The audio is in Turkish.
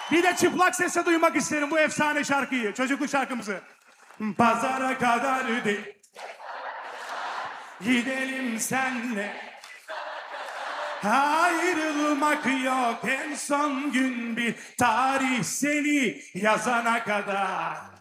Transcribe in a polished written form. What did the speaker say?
Bir de çıplak sesle duymak isterim bu efsane şarkıyı. Çocukluk şarkımızı. Pazara kadar gidelim senle. Ayrılmak yok en son gün bir tarih seni yazana kadar.